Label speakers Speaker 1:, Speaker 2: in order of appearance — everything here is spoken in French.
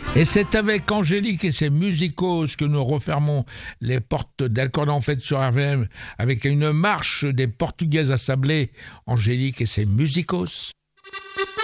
Speaker 1: Et c'est avec Angélique et ses musicos que nous refermons les portes d'Accordant Fête sur RVM avec une marche des Portugaises à Sablé. Angélique et ses musicos.